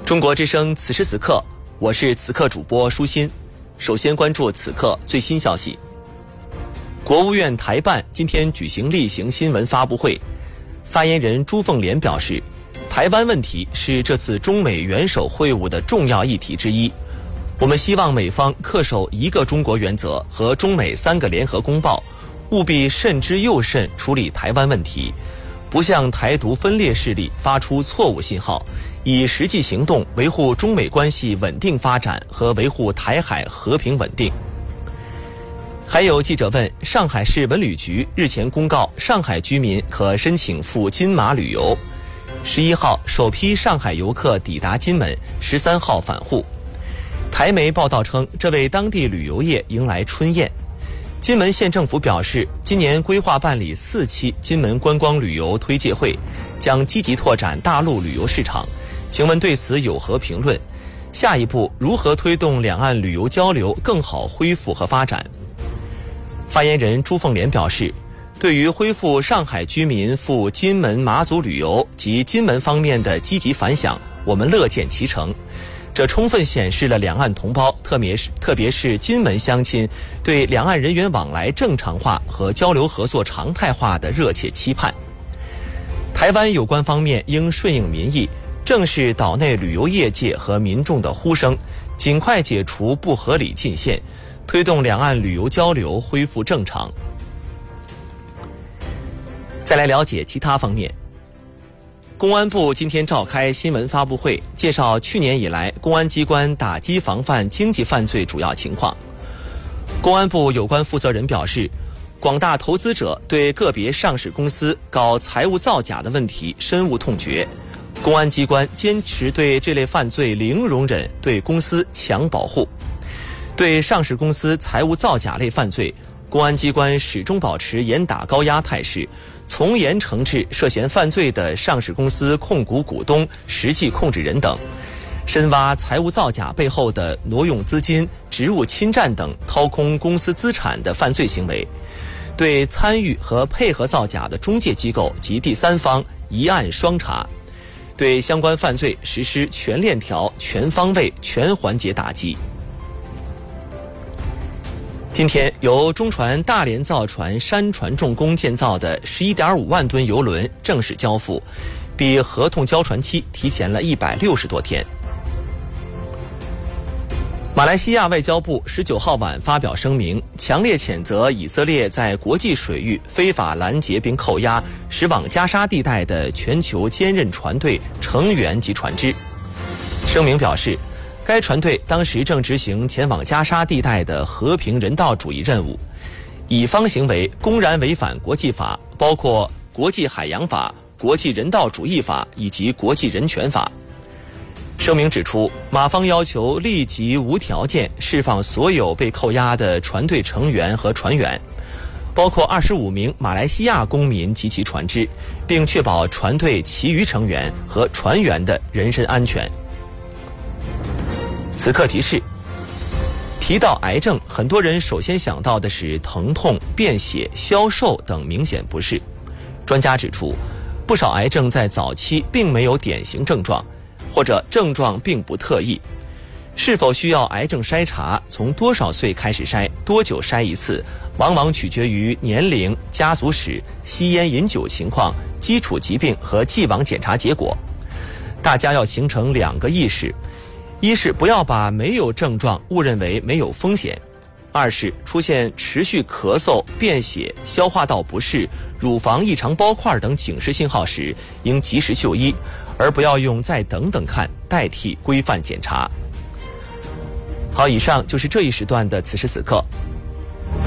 中国之声此时此刻，我是此刻主播舒心。首先关注此刻最新消息。国务院台办今天举行例行新闻发布会，发言人朱凤莲表示，台湾问题是这次中美元首会晤的重要议题之一。我们希望美方恪守一个中国原则和中美3个联合公报，务必慎之又慎处理台湾问题，不向台独分裂势力发出错误信号，以实际行动维护中美关系稳定发展和维护台海和平稳定。还有记者问，上海市文旅局日前公告，上海居民可申请赴金马旅游。11号，首批上海游客抵达金门，13号返沪。台媒报道称，这为当地旅游业迎来春宴。金门县政府表示，今年规划办理4期金门观光旅游推介会，将积极拓展大陆旅游市场。请问对此有何评论？下一步如何推动两岸旅游交流更好恢复和发展？发言人朱凤莲表示，对于恢复上海居民赴金门马祖旅游及金门方面的积极反响，我们乐见其成。这充分显示了两岸同胞，特别是金门乡亲对两岸人员往来正常化和交流合作常态化的热切期盼。台湾有关方面应顺应民意，正视岛内旅游业界和民众的呼声，尽快解除不合理禁限，推动两岸旅游交流恢复正常。再来了解其他方面。公安部今天召开新闻发布会，介绍去年以来公安机关打击防范经济犯罪主要情况。公安部有关负责人表示，广大投资者对个别上市公司搞财务造假的问题深恶痛绝，公安机关坚持对这类犯罪零容忍，对公司强保护。对上市公司财务造假类犯罪，公安机关始终保持严打高压态势，从严惩治涉嫌犯罪的上市公司控股股东、实际控制人等，深挖财务造假背后的挪用资金、职务侵占等掏空公司资产的犯罪行为，对参与和配合造假的中介机构及第三方一案双查，对相关犯罪实施全链条、全方位、全环节打击。今天，由中船大连造船山船重工建造的11.5万吨邮轮正式交付，比合同交船期提前了160多天。马来西亚外交部19号晚发表声明，强烈谴责以色列在国际水域非法拦截并扣押驶往加沙地带的全球坚韧船队成员及船只。声明表示，该船队当时正执行前往加沙地带的和平人道主义任务，乙方行为公然违反国际法，包括国际海洋法、国际人道主义法以及国际人权法。声明指出，马方要求立即无条件释放所有被扣押的船队成员和船员，包括25名马来西亚公民及其船只，并确保船队其余成员和船员的人身安全。此刻提示，提到癌症，很多人首先想到的是疼痛、便血、消瘦等明显不适。专家指出，不少癌症在早期并没有典型症状，或者症状并不特异。是否需要癌症筛查，从多少岁开始筛，多久筛一次，往往取决于年龄、家族史、吸烟饮酒情况、基础疾病和既往检查结果。大家要形成2个意识，一是不要把没有症状误认为没有风险，二是出现持续咳嗽、便血、消化道不适、乳房异常包块等警示信号时，应及时就医，而不要用再等等看代替规范检查。好，以上就是这一时段的此时此刻，